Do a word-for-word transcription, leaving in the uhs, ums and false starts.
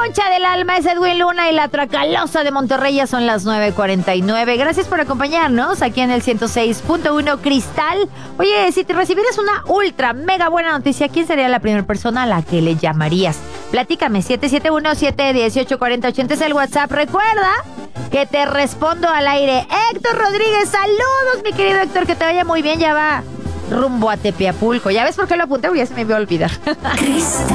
concha del alma es Edwin Luna y la Tracalosa de Monterrey ya son las nueve cuarenta y nueve. Gracias por acompañarnos aquí en el ciento seis punto uno Cristal. Oye, si te recibieras una ultra mega buena noticia, ¿quién sería la primera persona a la que le llamarías? Platícame, siete siete uno, siete uno ocho, cuatro cero ocho cero es el WhatsApp. Recuerda que te respondo al aire. Héctor Rodríguez, saludos, mi querido Héctor, que te vaya muy bien, ya va rumbo a Tepeapulco. ¿Ya ves por qué lo apunté? Porque ya se me iba a olvidar.